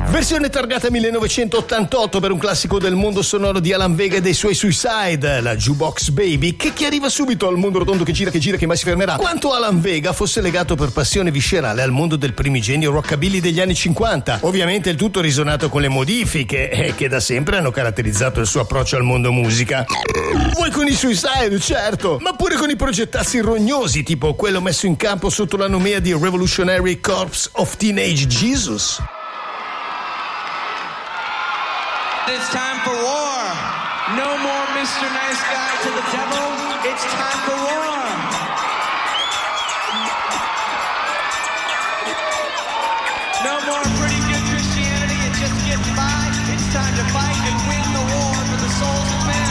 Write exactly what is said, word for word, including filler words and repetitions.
Versione targata millenovecentottantotto per un classico del mondo sonoro di Alan Vega e dei suoi Suicide, la Jukebox Baby, che chi arriva subito al mondo rotondo che gira che gira che mai si fermerà. Quanto Alan Vega fosse legato per passione viscerale al mondo del primigenio rockabilly degli anni cinquanta. Ovviamente il tutto risonato con le modifiche eh, che da sempre hanno caratterizzato il suo approccio al mondo musica. Vuoi con i Suicide, certo, ma pure con i progettazzi rognosi, tipo quello messo in campo sotto la nomea di Revolutionary Corps of Teenage Jesus. It's time for war. No more Mister Nice Guy to the devil. It's time for war. No more pretty good Christianity and just getting by. It's time to fight and win the war for the souls of men.